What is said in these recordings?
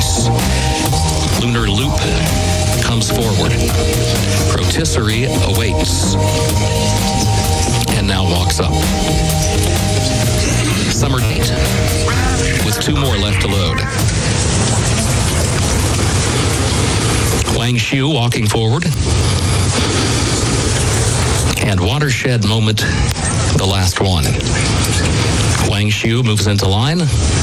race. Lunar Loop comes forward. Rotisserie awaits. And now walks up. Summer Date with 2 more left to load. Wang Xu walking forward. And Watershed Moment, the last one. Wang Xu moves into line.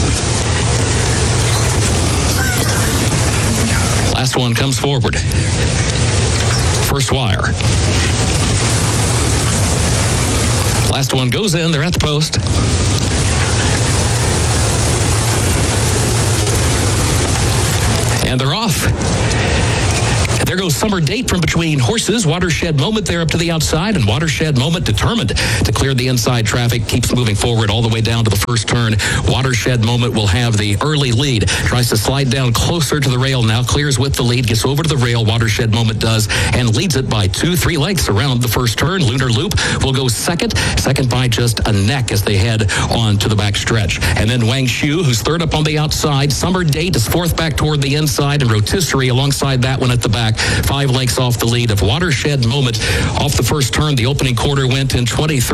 Last one comes forward. First wire. Last one goes in. They're at the post. And they're off. There goes Summer Date from between horses. Watershed Moment there up to the outside, and Watershed Moment determined to clear the inside traffic, keeps moving forward all the way down to the first turn. Watershed Moment will have the early lead. Tries to slide down closer to the rail now, clears with the lead, gets over to the rail. Watershed Moment does, and leads it by 2-3 lengths around the first turn. Lunar Loop will go second by just a neck as they head on to the back stretch. And then Wang Xu, who's third up on the outside. Summer Date is fourth back toward the inside, and Rotisserie alongside that one at the back. 5 lengths off the lead of Watershed Moment. Off the first turn, the opening quarter went in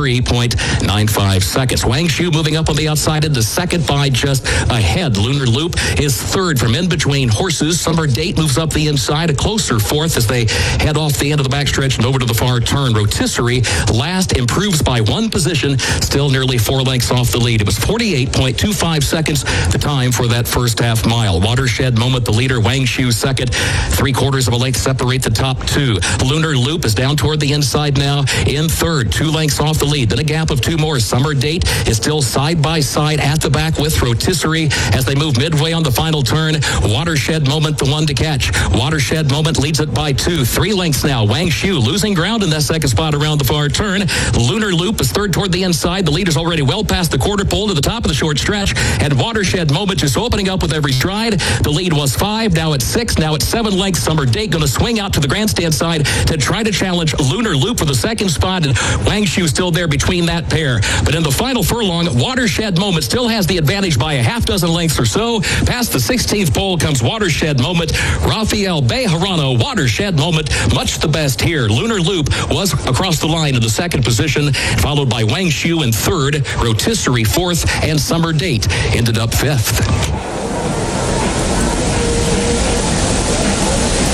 23.95 seconds. Wang Xu moving up on the outside into second by just ahead. Lunar Loop is third from in between horses. Summer Date moves up the inside, a closer fourth as they head off the end of the backstretch and over to the far turn. Rotisserie last, improves by 1 position, still nearly 4 lengths off the lead. It was 48.25 seconds, the time for that first half mile. Watershed Moment, the leader. Wang Xu second, 3/4 of a length separate the top 2. Lunar Loop is down toward the inside now in third, 2 lengths off the lead. Then a gap of 2 more. Summer Date is still side by side at the back with Rotisserie as they move midway on the final turn. Watershed Moment, the one to catch. Watershed Moment leads it by 2. 3 lengths now. Wang Xu losing ground in that second spot around the far turn. Lunar Loop is third toward the inside. The leader's already well past the quarter pole to the top of the short stretch, and Watershed Moment just opening up with every stride. The lead was 5, now it's 6, now it's 7 lengths. Summer Date going to swing out to the grandstand side to try to challenge Lunar Loop for the second spot, and Wang Xu still there between that pair. But in the final furlong, Watershed Moment still has the advantage by a half dozen lengths or so. Past the 16th pole comes Watershed Moment. Rafael Bejarano, Watershed Moment, much the best here. Lunar Loop was across the line in the second position, followed by Wang Xu in third, Rotisserie fourth, and Summer Date ended up fifth.